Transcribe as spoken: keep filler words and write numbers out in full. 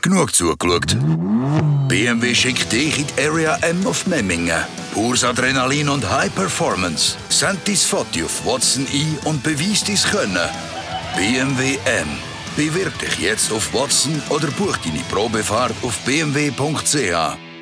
Genug zugeschaut. B M W schickt dich in die Area M auf Memmingen. Pures Adrenalin und High Performance. Send dein Foto auf Watson ein und beweis dein Können. B M W M. Bewirb dich jetzt auf Watson oder buch deine Probefahrt auf b m w punkt c h.